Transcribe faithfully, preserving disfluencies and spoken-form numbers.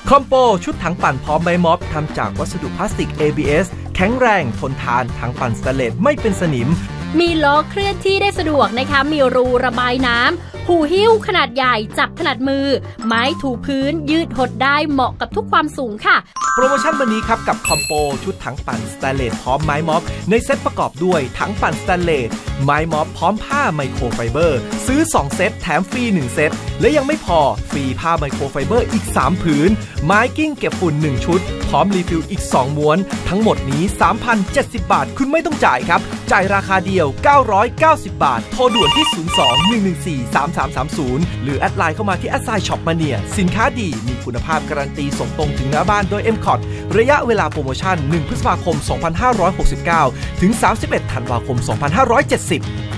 คอมโปชุดถังปั่นพร้อมไม้ม็อบทำจากวัสดุพลาสติก เอ บี เอส แข็งแรงทนทานถังปั่นสแตนเลสไม่เป็นสนิมมีล้อเคลื่อนที่ได้สะดวกนะคะมีรูระบายน้ำหูหิ้วขนาดใหญ่จับถนัดมือไม้ถูพื้นยืดหดได้เหมาะกับทุกความสูงค่ะโปรโมชั่นวันนี้ครับกับคอมโปชุดถังปั่นสแตนเลสพร้อมไม้ม็อบในเซ็ตประกอบด้วยถังปั่นสแตนเลสไม้ม็อบพร้อมผ้าไมโครไฟเบอร์ซื้อสองเซตแถมฟรีหนึ่งเซตและยังไม่พอฟรีผ้าไมโครไฟเบอร์อีกสามผืนไม้กิ้งเก็บฝุ่นหนึ่งชุดพร้อมรีฟิลอีกสองม้วนทั้งหมดนี้ สามพันเจ็ดสิบ บาทคุณไม่ต้องจ่ายครับจ่ายราคาเดียวเก้าร้อยเก้าสิบบาทโทรด่วนที่ศูนย์ สอง หนึ่ง หนึ่ง สี่ สาม สาม สาม ศูนย์หรือแอดไลน์เข้ามาที่แอดไซน์ช็อปมาเนียสินค้าดีมีคุณภาพการันตีส่งตรงถึงหน้าบ้านโดย เอ็ม คอ ที ระยะเวลาโปรโมชั่นหนึ่งพฤษภาคมสองพันห้าร้อยหกสิบเก้าถึงสามสิบเอ็ดธันวาคมสองพันห้าร้อยเจ็ดสิบ